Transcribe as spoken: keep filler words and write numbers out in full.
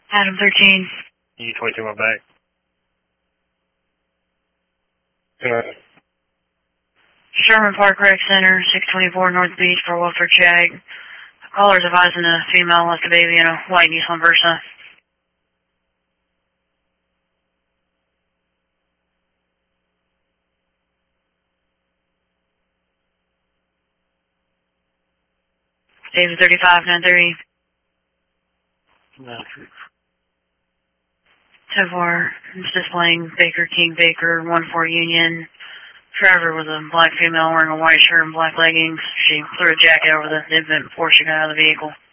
Adam thirteen. U twenty-two, my back. Uh, Sherman Park Rec Center, six twenty-four North Beach for welfare check. Caller's advising a female left a baby in a white Nissan Versa. David thirty-five, nine thirty. no. ten four, it's displaying Baker King Baker, one four Union. Driver was a black female wearing a white shirt and black leggings. She threw a jacket over the infant before she got out of the vehicle.